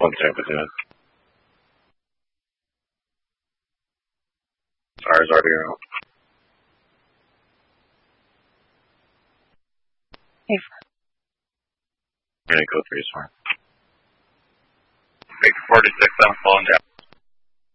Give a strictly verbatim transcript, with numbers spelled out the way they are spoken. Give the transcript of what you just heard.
One Tampa ten. Ours already out. Hey. I'm gonna go three is fine. Victor forty-six, I'm falling down.